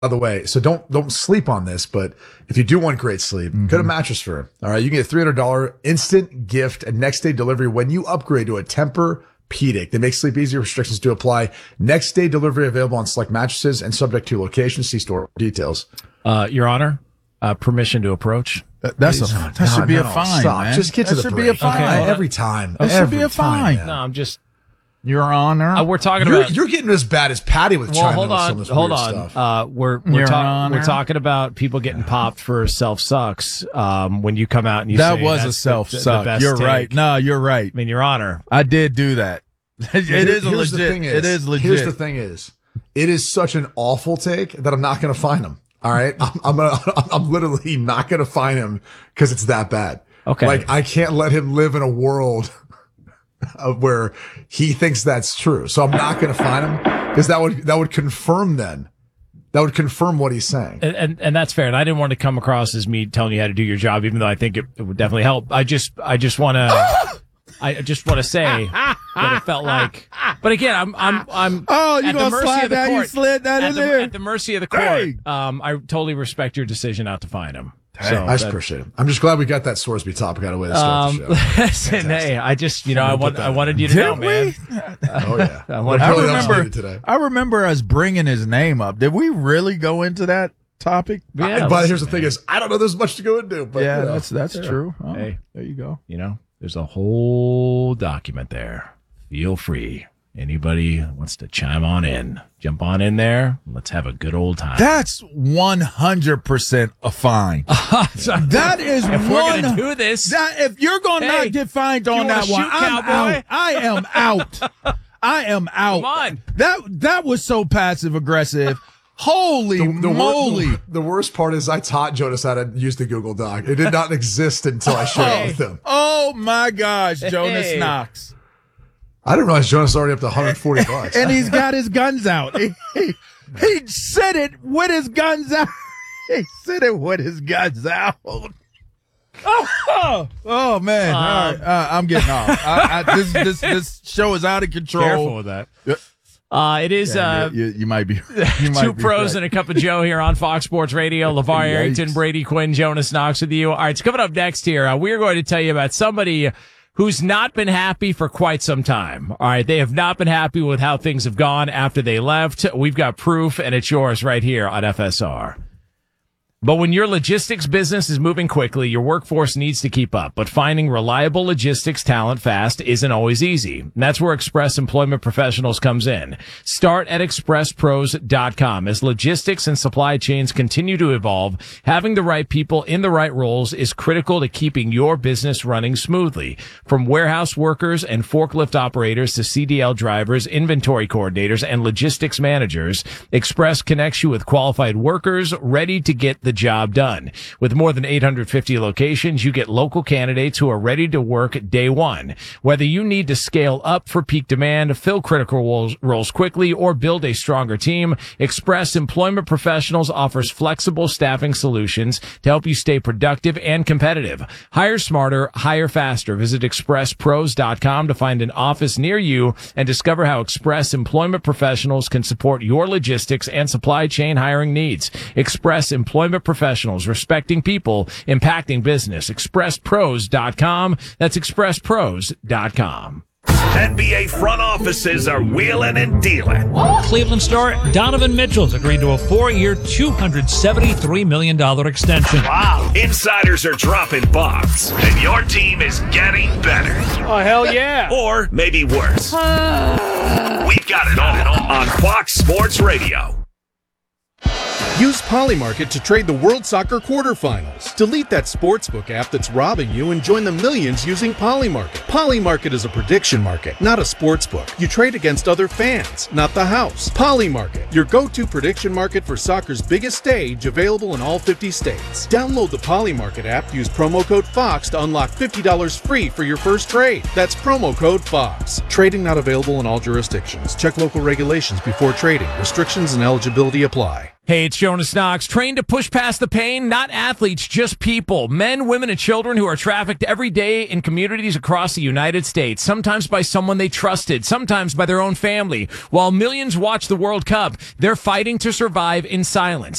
By the way, so don't sleep on this, but if you do want great sleep, go to Mattress Firm. All right, you can get $300 instant gift and next day delivery when you upgrade to a Tempur-Pedic. They make sleep easier. Restrictions do apply. Next day delivery available on select mattresses and subject to location. See store details. Your Honor, permission to approach. That should be a fine, stop. man. Just get to the break. That should be a fine. Okay, every time. That should be a fine. Man. No, I'm just. Your Honor. We're talking about. You're getting as bad as Patty with chiming in with some of this weird stuff. We're talking about people getting popped for self-sucks. When you come out and you that say was a self-suck. You're take. right. No, you're right. I mean, Your Honor, I did do that. It is legit. It is legit. Here's the thing: it is such an awful take that I'm not going to find him. All right, I'm literally not going to find him because it's that bad. Okay, like I can't let him live in a world where he thinks that's true. So I'm not going to find him because that would confirm then. That would confirm what he's saying. And that's fair. And I didn't want to come across as me telling you how to do your job, even though I think it would definitely help. I just want to say that it felt like, but again, I'm oh, you at gonna the mercy slide of the that? court. You slid that in there at the mercy of the court. Hey. I totally respect your decision not to find him. So I just appreciate it. I'm just glad we got that Sorsby topic out of the way to start the show. Listen, hey, I just, I wanted you to know, man. Oh yeah. I remember us bringing his name up. Did we really go into that topic? Yeah, but here's the thing is, I don't know there's much to go into. But yeah, that's true. Oh, hey, there you go. There's a whole document there. Feel free. Anybody wants to chime on in, jump on in there. Let's have a good old time. That's 100% a fine. That is if we're going to do this. If you're going to not get fined on that one, I'm out. I am out. I am out. Come on. That was so passive aggressive. Holy moly. The worst part is I taught Jonas how to use the Google Doc. It did not exist until I shared it with him. Oh my gosh, Jonas Knox. I didn't realize Jonas is already up to $140. And he's got his guns out. He said it with his guns out. He said it with his guns out. Oh man. All right. I'm getting off. This show is out of control. Careful with that. It is you might be two pros and a cup of Joe here on Fox Sports Radio. LeVar Arrington, Brady Quinn, Jonas Knox with you. All right, it's coming up next here. We're going to tell you about somebody who's not been happy for quite some time. All right, they have not been happy with how things have gone after they left. We've got proof, and it's yours right here on FSR. But when your logistics business is moving quickly, your workforce needs to keep up. But finding reliable logistics talent fast isn't always easy. And that's where Express Employment Professionals comes in. Start at expresspros.com. As logistics and supply chains continue to evolve, having the right people in the right roles is critical to keeping your business running smoothly. From warehouse workers and forklift operators to CDL drivers, inventory coordinators, and logistics managers, Express connects you with qualified workers ready to get the job done. With more than 850 locations, you get local candidates who are ready to work day one. Whether you need to scale up for peak demand, fill critical roles quickly, or build a stronger team, Express Employment Professionals offers flexible staffing solutions to help you stay productive and competitive. Hire smarter, hire faster. Visit expresspros.com to find an office near you and discover how Express Employment Professionals can support your logistics and supply chain hiring needs. Express Employment Professionals, respecting people, impacting business. expresspros.com. That's expresspros.com. NBA front offices are wheeling and dealing. Cleveland star Donovan Mitchell's agreed to a 4-year, $273 million extension. Wow. Insiders are dropping bombs, and your team is getting better. Oh, hell yeah. Or maybe worse. We've got it all on Fox Sports Radio. Use Polymarket to trade the World Soccer quarterfinals. Delete that sportsbook app that's robbing you and join the millions using Polymarket. Polymarket is a prediction market, not a sportsbook. You trade against other fans, not the house. Polymarket, your go-to prediction market for soccer's biggest stage, available in all 50 states. Download the Polymarket app, use promo code FOX to unlock $50 free for your first trade. That's promo code FOX. Trading not available in all jurisdictions. Check local regulations before trading. Restrictions and eligibility apply. Hey, it's Jonas Knox. Trained to push past the pain? Not athletes, just people. Men, women, and children who are trafficked every day in communities across the United States. Sometimes by someone they trusted, sometimes by their own family. While millions watch the World Cup, they're fighting to survive in silence.